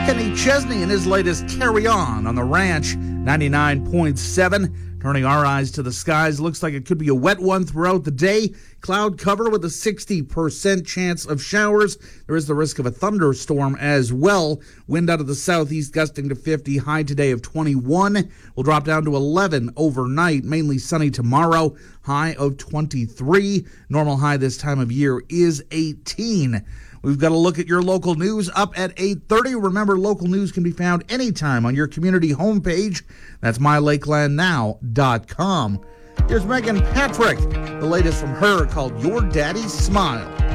Kenny Chesney and his latest Carry On the Ranch, 99.7. Turning our eyes to the skies, looks like it could be a wet one throughout the day. Cloud cover with a 60% chance of showers. There is the risk of a thunderstorm as well. Wind out of the southeast gusting to 50, high today of 21. Will drop down to 11 overnight. Mainly sunny tomorrow, high of 23. Normal high this time of year is 18. We've got a look at your local news up at 8:30. Remember, local news can be found anytime on your community homepage. That's mylakelandnow.com. Here's Megan Patrick, the latest from her called Your Daddy's Smile.